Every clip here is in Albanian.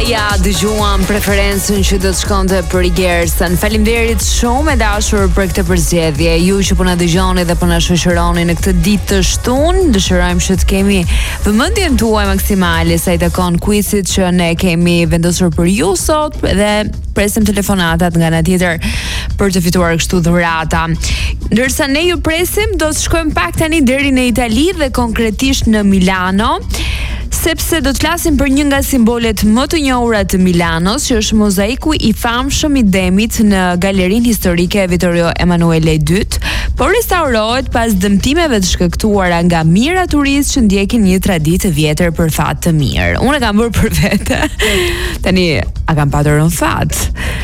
Ja, dëgjuam preferencën që do të shkonte për Gerson. Faleminderit shumë e dashur për këtë përzgjedhje. Ju që po na dëgjoni dhe po na shoqëroni në këtë ditë të shtunë, dëshirojmë që të kemi vëmendjen tuaj maksimale sa i takon quizit që ne kemi vendosur për ju sot dhe presim telefonatat nga ana tjetër për të fituar kështu dhurata. Ndërsa ne ju presim, do të shkojmë pak tani deri në Itali dhe konkretisht në Milano, sepse do të flasim për një nga simbolet më të njohura të Milanos, që është mozaiku i famshëm i Demit në Galerinë Historike Vittorio Emanuele II, por restaurohet pas dëmtimeve të shkaktuara nga mijëra turistë që ndjekin një traditë të vjetër për fat të mirë. Unë e kam bërë për vete. Tani, a kam patur në fat?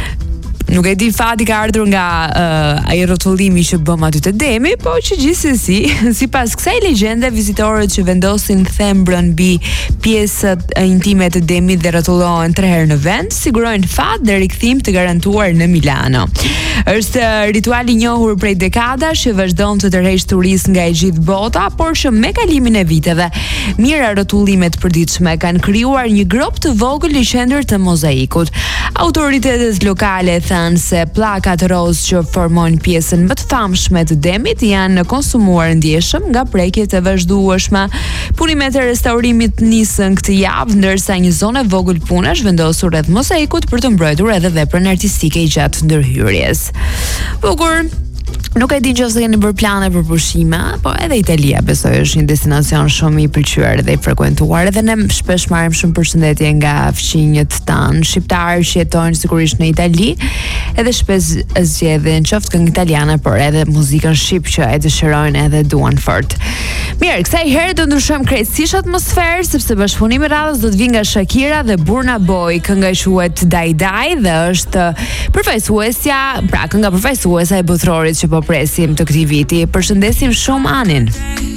Nuk e di fati ka ardhur nga ai rrotullimi që bëm aty te Demi, po që gjithsesi, sipas kësaj legjende, vizitorët që vendosin thembrën mbi pjesët intime të Demit dhe rrotullohen 3 herë në vend, sigurojnë fat dhe rikthim të garantuar në Milano. Është ritual i njohur prej dekadash që vazhdon të tërheqë turistë nga e gjithë bota, por që me kalimin e viteve, mira rrotullime të përditshme kanë krijuar një grop të vogël në qendër të mozaikut. Autoritetet lokale thënë se pllakat roz që formojnë pjesën më të famshme të Demit janë konsumuar ndjeshëm nga prekjet e vazhdueshme. Punimet e restaurimit nisën këtë javë, ndërsa një zonë e vogël punash vendosur rreth mozaikut për të mbrojtur edhe veprën artistike gjatë ndërhyrjes. Bukur. Nuk e di nëse keni bërë plane për pushime, po edhe Italia besoj është një destinacion shumë i pëlqyer dhe i frekuentuar, edhe ne shpesh marrim shumë përshëndetje nga fqinjët tanë shqiptarë që jetojnë sigurisht në Itali, edhe shpesh zgjedhin qoftë këngë italiane, por edhe muzikën shqip që e dëshirojnë edhe duan fort. Mirë, kësaj herë do ndryshojmë krejtësisht atmosferë, sepse bashkëpunimi i radhës do të vinë nga Shakira dhe Burna Boy. Kënga quhet Dai Dai dhe është përfaqësuesja, pra kënga përfaqësuese e botrorit që po presim të këtij viti. Përshëndesim shumë Anin.